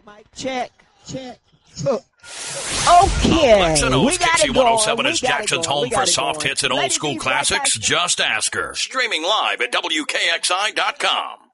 Check. Okay, Alexa knows we got it going. KC107 is Jackson's home for soft hits and old school classics. Just ask her. Streaming live at WKXI.com.